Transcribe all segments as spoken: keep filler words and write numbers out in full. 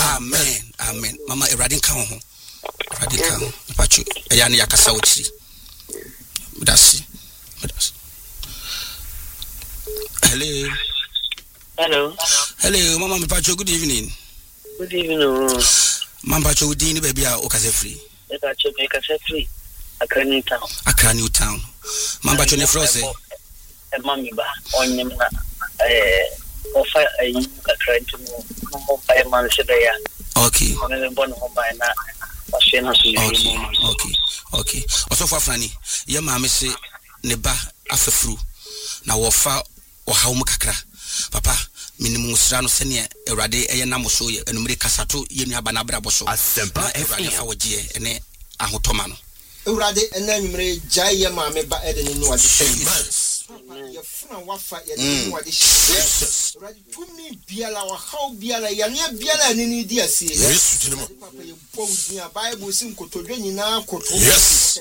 Amen. Amen. Mama Eradin kan ho. Eradin kan ho. Pacho eya ne yakasa ochiri. Medasi. Medasi. Hello. Hello. Hello, Mama me pacho good evening. Good evening. Mama pacho udi ni baby a okase free. E pacho me kase free. Accra New Town. Accra New Town. Mama pacho ne fro say. E mami ba onyem na eh ofa ayi Accra to mo by man se da ya. Okay. Ono bon ho by na washe na so. Okay. Okay. Okay. Also for Franny, ye ma me se ne ba afefru na wo fa o hawo mu kakra. Papa minimum sra no se ne Ewrade eye na mo so ye enumre kasato ye nua ba na bra bo so. Asempa Ewrade fa wo je ene ahotoma no. Ewrade ena nwumre jai ye ma me ba ede ne no wade ye funa wafa ye ne no wade Jesus Ewrade tumi biala wa haw biala ya ne biala ne ni di ase yes tinimo papa ye bo dia Bible sin kotodwe nyina koto yes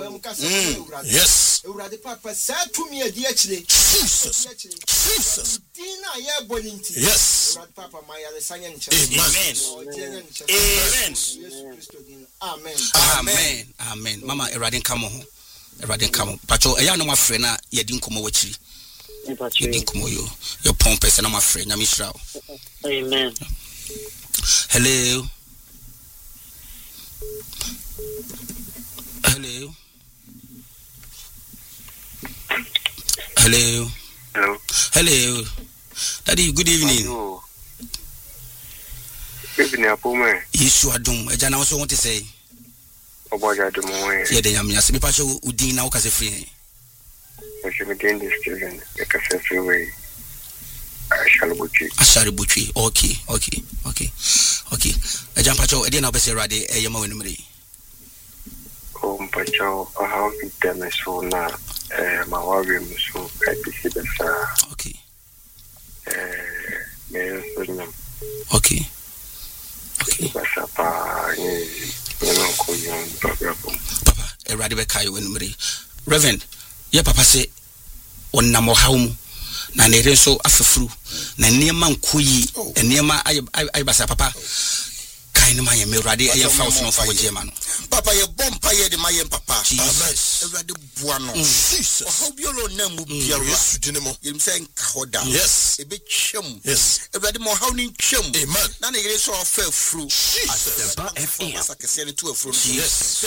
yes Ewrade papa sa tumi adi akire Jesus Jesus dina ye boninti yes Ewrade papa ma ya le sanya nche Amen. Amen. Amen. Amen. Amen. Mama Eradin come ho. Eradin come. Pacho eya no mafre na ye di nkomo wachiri. Ye di nkomo yo. Your pompes na mafre nya misra. Amen. Hello. Hello. Hello. Hello. Hello. Daddy, good evening. Hello. Good evening, Apome. Yesu adum. Eja na so want to say. Oboja adum we. Ye de nyamnya se me pacho udin na wo kase free. I should begin this children. Like a free way. I shall butchi. Ashari butchi. Okay, okay, okay. Okay. Eja pacho e de na obese Ewrade e yema wenumre. Oh, Pacho, I have eaten so na eh my worry so I see the sir. Okay. Eh, me so nyam. Okay. Okay. Papa, ni no ko yon problem. Papa, Ewrade be kai wenumre. Reverend, ye papa say onna mo hawmu na ne renso afefru na niema nkoyi niema ay basa papa kai ne maye me Ewrade e ye fa so for jema no. Papa ye bompa ye de maye papa. Amen. Ewrade bua no. Jesus. O how biolo na mu biara. Yes tinimo. Yim say nka hoda. Yes. E be twam. Yes. Ewrade mo how ni twam. Amen. Na ne yere so ofa afru. Jesus. Asaba F M. Asakese ne to afru. Yes.